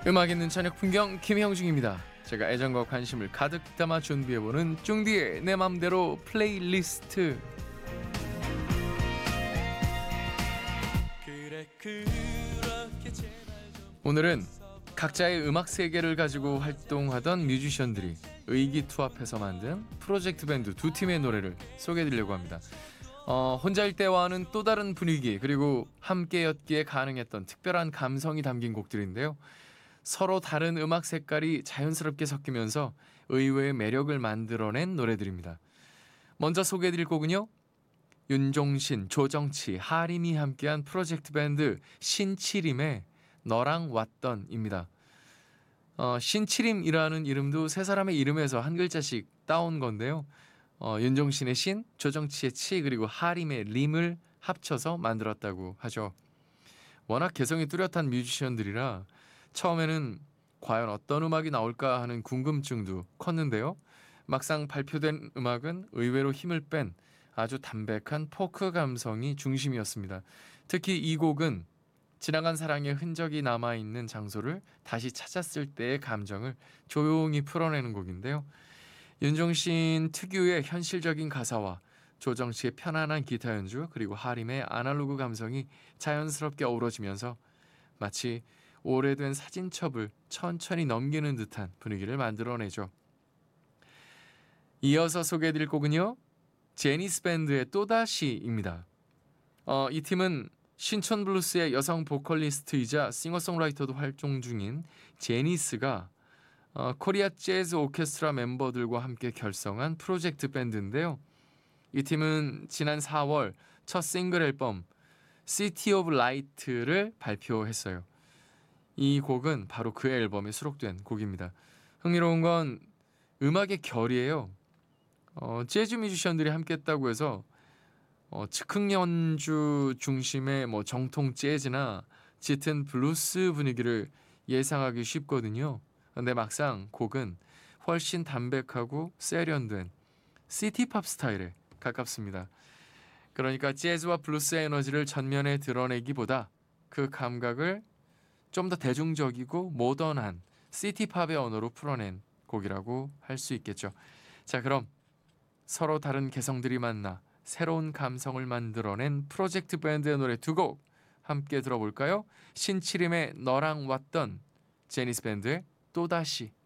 음악 있는 저녁 풍경 김형중입니다. 제가 애정과 관심을 가득 담아 준비해보는 쫑디의 내 맘대로 플레이리스트. 오늘은 각자의 음악 세계를 가지고 활동하던 뮤지션들이 의기투합해서 만든 프로젝트 밴드 두 팀의 노래를 소개해드리려고 합니다. 혼자일 때와는 또 다른 분위기, 그리고 함께였기에 가능했던 특별한 감성이 담긴 곡들인데요. 서로 다른 음악 색깔이 자연스럽게 섞이면서 의외의 매력을 만들어낸 노래들입니다. 먼저 소개해드릴 곡은요, 윤종신, 조정치, 하림이 함께한 프로젝트 밴드 신치림의 너랑 왔던입니다. 신치림이라는 이름도 세 사람의 이름에서 한 글자씩 따온 건데요. 윤종신의 신, 조정치의 치, 그리고 하림의 림을 합쳐서 만들었다고 하죠. 워낙 개성이 뚜렷한 뮤지션들이라 처음에는 과연 어떤 음악이 나올까 하는 궁금증도 컸는데요. 막상 발표된 음악은 의외로 힘을 뺀 아주 담백한 포크 감성이 중심이었습니다. 특히 이 곡은 지나간 사랑의 흔적이 남아있는 장소를 다시 찾았을 때의 감정을 조용히 풀어내는 곡인데요. 윤종신 특유의 현실적인 가사와 조정치의 편안한 기타 연주, 그리고 하림의 아날로그 감성이 자연스럽게 어우러지면서 마치 오래된 사진첩을 천천히 넘기는 듯한 분위기를 만들어내죠. 이어서 소개해드릴 곡은요, 제니스 밴드의 또다시입니다. 이 팀은 신촌 블루스의 여성 보컬리스트이자 싱어송라이터도 활동 중인 제니스가 코리아 재즈 오케스트라 멤버들과 함께 결성한 프로젝트 밴드인데요. 이 팀은 지난 4월 첫 싱글 앨범 City of Light를 발표했어요. 이 곡은 바로 그 앨범에 수록된 곡입니다. 흥미로운 건 음악의 결이에요. 재즈 뮤지션들이 함께 했다고 해서 즉흥 연주 중심의 정통 재즈나 짙은 블루스 분위기를 예상하기 쉽거든요. 근데 막상 곡은 훨씬 담백하고 세련된 시티팝 스타일에 가깝습니다. 그러니까 재즈와 블루스의 에너지를 전면에 드러내기보다 그 감각을 좀 더 대중적이고 모던한 시티팝의 언어로 풀어낸 곡이라고 할 수 있겠죠. 자, 그럼 서로 다른 개성들이 만나 새로운 감성을 만들어낸 프로젝트 밴드의 노래 두 곡 함께 들어볼까요? 신치림의 너랑 왔던, 제니스 밴드의 또다시.